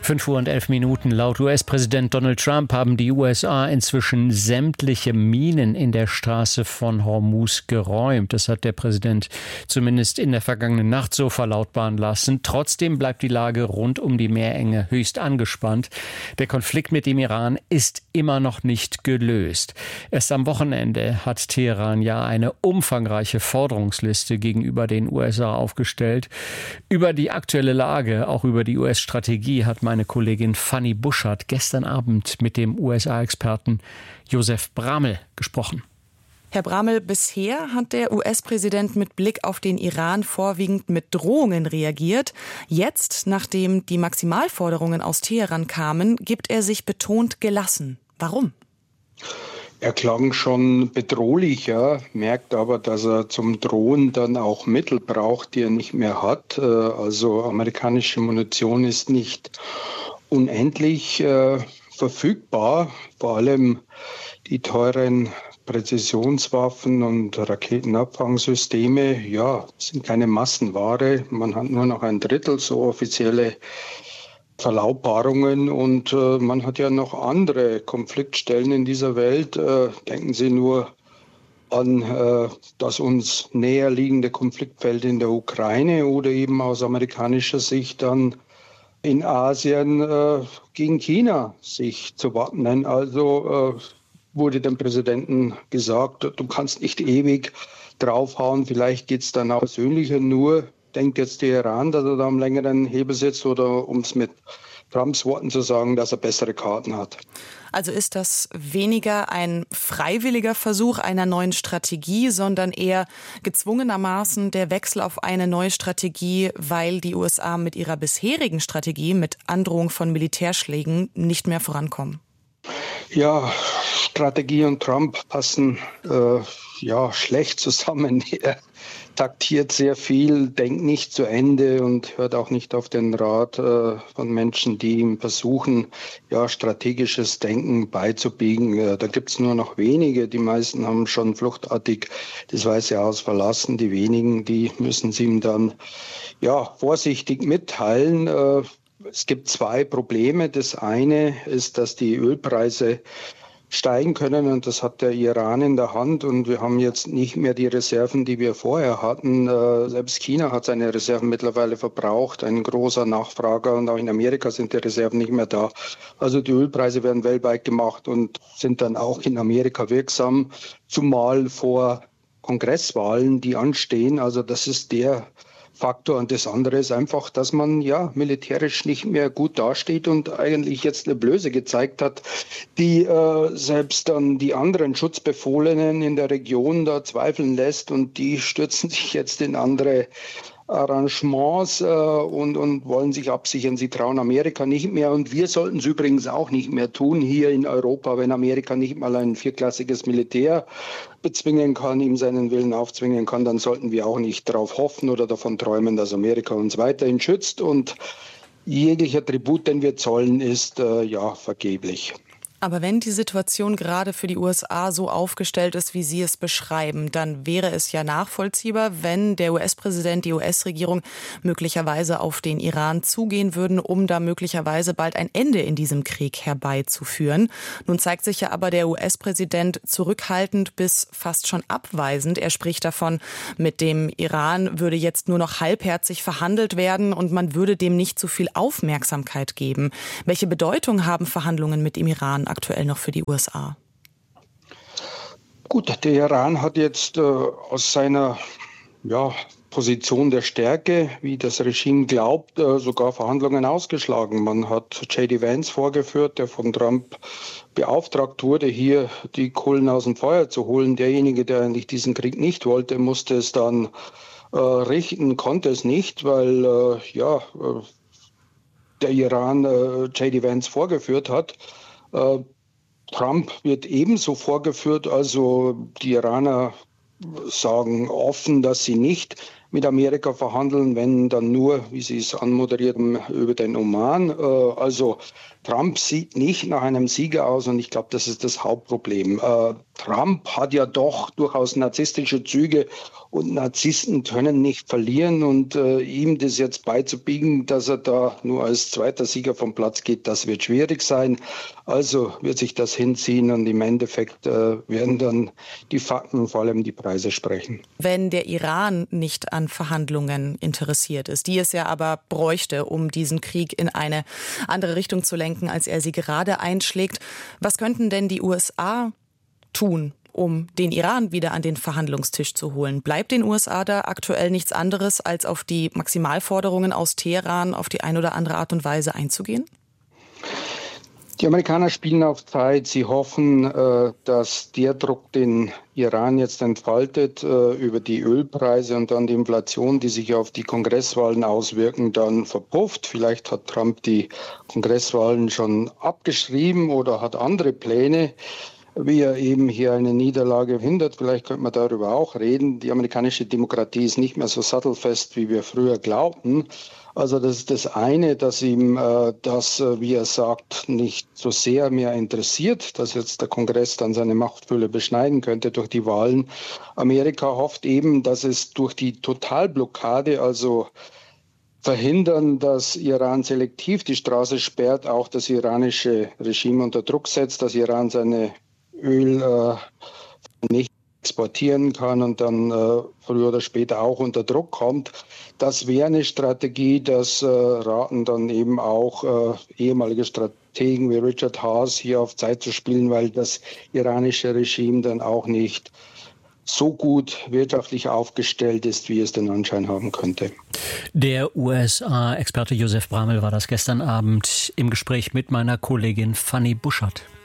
5:11 Laut US-Präsident Donald Trump haben die USA inzwischen sämtliche Minen in der Straße von Hormuz geräumt. Das hat der Präsident zumindest in der vergangenen Nacht so verlautbaren lassen. Trotzdem bleibt die Lage rund um die Meerenge höchst angespannt. Der Konflikt mit dem Iran ist immer noch nicht gelöst. Erst am Wochenende hat Teheran ja eine umfangreiche Forderungsliste gegenüber den USA aufgestellt. Über die aktuelle Lage, auch über die US-Strategie, hat meine Kollegin Fanny Buschert gestern Abend mit dem USA-Experten Josef Bramel gesprochen. Herr Bramel, bisher hat der US-Präsident mit Blick auf den Iran vorwiegend mit Drohungen reagiert. Jetzt, nachdem die Maximalforderungen aus Teheran kamen, gibt er sich betont gelassen. Warum? Er klang schon bedrohlicher, merkt aber, dass er zum Drohen dann auch Mittel braucht, die er nicht mehr hat. Also amerikanische Munition ist nicht unendlich verfügbar. Vor allem die teuren Präzisionswaffen und Raketenabfangsysteme, ja, sind keine Massenware. Man hat nur noch ein Drittel so offizielle Verlautbarungen und man hat ja noch andere Konfliktstellen in dieser Welt. Denken Sie nur an das uns näher liegende Konfliktfeld in der Ukraine oder eben aus amerikanischer Sicht dann in Asien gegen China sich zu wappnen. Also wurde dem Präsidenten gesagt, du kannst nicht ewig draufhauen, vielleicht geht es dann auch persönlicher, nur denkt jetzt der Iran, dass er da am längeren Hebel sitzt, oder um es mit Trumps Worten zu sagen, dass er bessere Karten hat. Also ist das weniger ein freiwilliger Versuch einer neuen Strategie, sondern eher gezwungenermaßen der Wechsel auf eine neue Strategie, weil die USA mit ihrer bisherigen Strategie, mit Androhung von Militärschlägen, nicht mehr vorankommen? Ja, Strategie und Trump passen schlecht zusammen. Er taktiert sehr viel, denkt nicht zu Ende und hört auch nicht auf den Rat von Menschen, die ihm versuchen, strategisches Denken beizubiegen. Da gibt es nur noch wenige. Die meisten haben schon fluchtartig das Weiße Haus verlassen. Die wenigen, die müssen sie ihm dann vorsichtig mitteilen. Es gibt zwei Probleme. Das eine ist, dass die Ölpreise steigen können, und das hat der Iran in der Hand, und wir haben jetzt nicht mehr die Reserven, die wir vorher hatten. Selbst China hat seine Reserven mittlerweile verbraucht, ein großer Nachfrager, und auch in Amerika sind die Reserven nicht mehr da. Also die Ölpreise werden weltweit gemacht und sind dann auch in Amerika wirksam, zumal vor Kongresswahlen, die anstehen. Also das ist der Faktor. Und das andere ist einfach, dass man militärisch nicht mehr gut dasteht und eigentlich jetzt eine Blöße gezeigt hat, die selbst dann die anderen Schutzbefohlenen in der Region da zweifeln lässt, und die stürzen sich jetzt in andere Arrangements und wollen sich absichern. Sie trauen Amerika nicht mehr, und wir sollten es übrigens auch nicht mehr tun hier in Europa, wenn Amerika nicht mal ein vierklassiges Militär bezwingen kann, ihm seinen Willen aufzwingen kann, dann sollten wir auch nicht darauf hoffen oder davon träumen, dass Amerika uns weiterhin schützt, und jeglicher Tribut, den wir zollen, ist vergeblich. Aber wenn die Situation gerade für die USA so aufgestellt ist, wie Sie es beschreiben, dann wäre es ja nachvollziehbar, wenn der US-Präsident, die US-Regierung möglicherweise auf den Iran zugehen würden, um da möglicherweise bald ein Ende in diesem Krieg herbeizuführen. Nun zeigt sich ja aber der US-Präsident zurückhaltend bis fast schon abweisend. Er spricht davon, mit dem Iran würde jetzt nur noch halbherzig verhandelt werden und man würde dem nicht so viel Aufmerksamkeit geben. Welche Bedeutung haben Verhandlungen mit dem Iran aktuell noch für die USA? Gut, der Iran hat jetzt aus seiner Position der Stärke, wie das Regime glaubt, sogar Verhandlungen ausgeschlagen. Man hat J.D. Vance vorgeführt, der von Trump beauftragt wurde, hier die Kohlen aus dem Feuer zu holen. Derjenige, der eigentlich diesen Krieg nicht wollte, musste es dann richten, konnte es nicht, weil der Iran J.D. Vance vorgeführt hat. Trump wird ebenso vorgeführt, also die Iraner sagen offen, dass sie nicht mit Amerika verhandeln, wenn dann nur, wie Sie es anmoderiert haben, über den Oman. Also Trump sieht nicht nach einem Sieger aus und ich glaube, das ist das Hauptproblem. Trump hat ja doch durchaus narzisstische Züge und Narzissten können nicht verlieren und ihm das jetzt beizubiegen, dass er da nur als zweiter Sieger vom Platz geht, das wird schwierig sein. Also wird sich das hinziehen und im Endeffekt werden dann die Fakten, vor allem die Preise sprechen. Wenn der Iran nicht an Verhandlungen interessiert ist, die es ja aber bräuchte, um diesen Krieg in eine andere Richtung zu lenken, als er sie gerade einschlägt, was könnten denn die USA tun, um den Iran wieder an den Verhandlungstisch zu holen? Bleibt den USA da aktuell nichts anderes, als auf die Maximalforderungen aus Teheran auf die eine oder andere Art und Weise einzugehen? Die Amerikaner spielen auf Zeit. Sie hoffen, dass der Druck, den Iran jetzt entfaltet, über die Ölpreise und dann die Inflation, die sich auf die Kongresswahlen auswirken, dann verpufft. Vielleicht hat Trump die Kongresswahlen schon abgeschrieben oder hat andere Pläne, wie er eben hier eine Niederlage verhindert. Vielleicht könnte man darüber auch reden. Die amerikanische Demokratie ist nicht mehr so sattelfest, wie wir früher glaubten. Also das ist das eine, dass ihm das, wie er sagt, nicht so sehr mehr interessiert, dass jetzt der Kongress dann seine Machtfülle beschneiden könnte durch die Wahlen. Amerika hofft eben, dass es durch die Totalblockade, also verhindern, dass Iran selektiv die Straße sperrt, auch das iranische Regime unter Druck setzt, dass Iran seine Öl nicht exportieren kann und dann früher oder später auch unter Druck kommt. Das wäre eine Strategie, das raten dann eben auch ehemalige Strategen wie Richard Haas hier auf Zeit zu spielen, weil das iranische Regime dann auch nicht so gut wirtschaftlich aufgestellt ist, wie es den Anschein haben könnte. Der USA-Experte Josef Bramel war das gestern Abend im Gespräch mit meiner Kollegin Fanny Buschert.